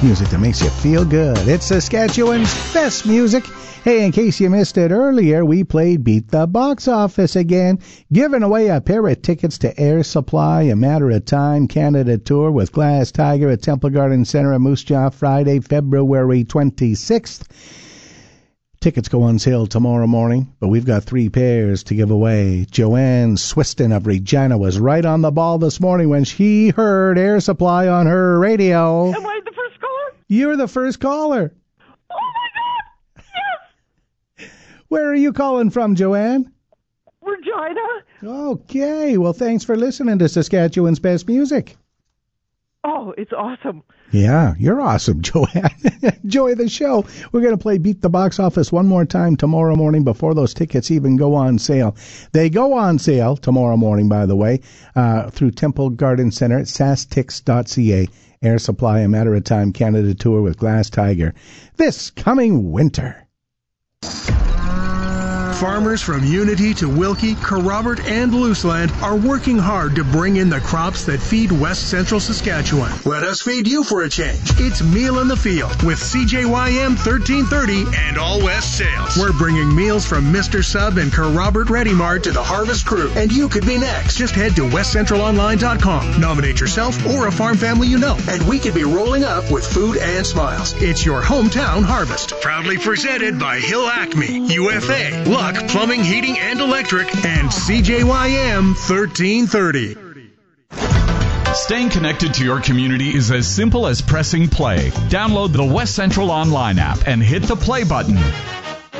Music that makes you feel good. It's Saskatchewan's best music. Hey, in case you missed it earlier, we played Beat the Box Office again, giving away a pair of tickets to Air Supply, A Matter of Time Canada Tour with Glass Tiger at Temple Garden Centre in Moose Jaw, Friday, February 26th. Tickets go on sale tomorrow morning, but we've got 3 pairs to give away. Joanne Swiston of Regina was right on the ball this morning when she heard Air Supply on her radio. Am I the first caller? You're the first caller. Oh, my God! Yes! Where are you calling from, Joanne? Regina. Okay, well, thanks for listening to Saskatchewan's best music. Oh, it's awesome. Yeah, you're awesome, Joanne. Enjoy the show. We're going to play Beat the Box Office one more time tomorrow morning before those tickets even go on sale. They go on sale tomorrow morning, by the way, through Temple Garden Centre at sastix.ca. Air Supply, A Matter of Time Canada Tour with Glass Tiger this coming winter. Farmers from Unity to Wilkie, Kerrobert, and Looseland are working hard to bring in the crops that feed West Central Saskatchewan. Let us feed you for a change. It's Meal in the Field with CJYM 1330 and All West Sales. We're bringing meals from Mr. Sub and Kerrobert Ready Mart to the Harvest Crew, and you could be next. Just head to westcentralonline.com. Nominate yourself or a farm family you know, and we could be rolling up with food and smiles. It's your hometown harvest. Proudly presented by Hill Acme, UFA, Luck Plumbing, Heating, and Electric, and CJYM 1330. Staying connected to your community is as simple as pressing play. Download the West Central Online app and hit the play button.